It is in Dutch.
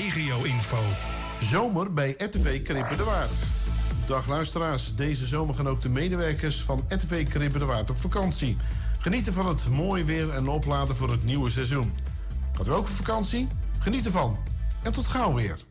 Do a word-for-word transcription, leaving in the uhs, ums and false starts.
regio-info. Zomer bij R T V Krippen de Waard. Dag luisteraars, deze zomer gaan ook de medewerkers van R T V Krippen de Waard op vakantie. Genieten van het mooie weer en opladen voor het nieuwe seizoen. Gaat u ook op vakantie? Geniet ervan. En tot gauw weer.